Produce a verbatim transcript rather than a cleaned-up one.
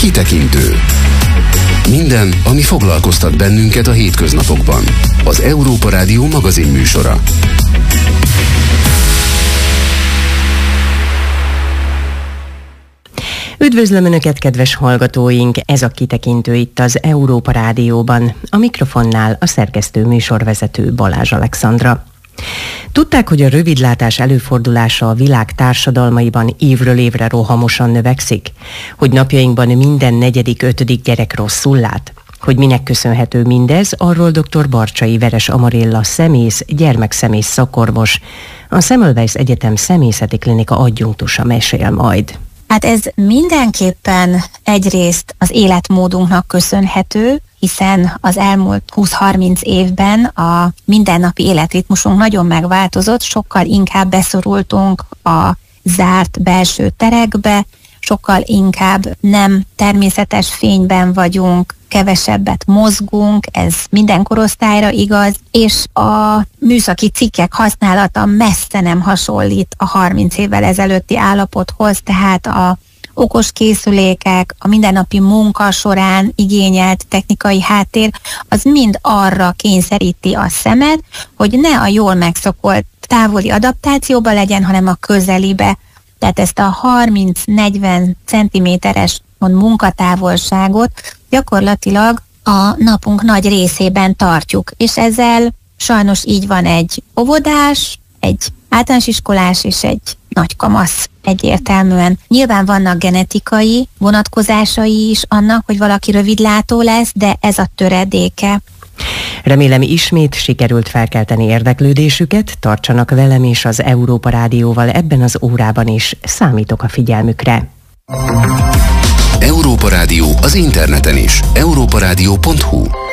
Kitekintő. Minden, ami foglalkoztat bennünket a hétköznapokban. Az Európa Rádió magazin műsora. Üdvözlöm Önöket, kedves hallgatóink! Ez a Kitekintő itt az Európa Rádióban. A mikrofonnál a szerkesztő műsorvezető Balázs Alexandra. Tudták, hogy a rövidlátás előfordulása a világ társadalmaiban évről évre rohamosan növekszik? Hogy napjainkban minden negyedik, ötödik gyerek rosszul lát? Hogy minek köszönhető mindez, arról dr. Barcsay Veres Amarilla szemész, gyermekszemész szakorvos, a Semmelweis Egyetem Szemészeti Klinika adjunktusa mesél majd. Hát ez mindenképpen egyrészt az életmódunknak köszönhető, hiszen az elmúlt húsz-harminc évben a mindennapi életritmusunk nagyon megváltozott, sokkal inkább beszorultunk a zárt belső terekbe, sokkal inkább nem természetes fényben vagyunk, kevesebbet mozgunk, ez minden korosztályra igaz, és a műszaki cikkek használata messze nem hasonlít a harminc évvel ezelőtti állapothoz, tehát a okos készülékek, a mindennapi munka során igényelt technikai háttér, az mind arra kényszeríti a szemed, hogy ne a jól megszokott távoli adaptációba legyen, hanem a közelibe. Tehát ezt a harminc-negyven centiméteres munkatávolságot gyakorlatilag a napunk nagy részében tartjuk, és ezzel sajnos így van egy óvodás, egy általános iskolás és egy nagy kamasz egyértelműen. Nyilván vannak genetikai vonatkozásai is annak, hogy valaki rövidlátó lesz, de ez a töredéke. Remélem ismét sikerült felkelteni érdeklődésüket, tartsanak velem és az Európa Rádióval ebben az órában is, számítok a figyelmükre. Európa Rádió az interneten is. európa rádió pont hu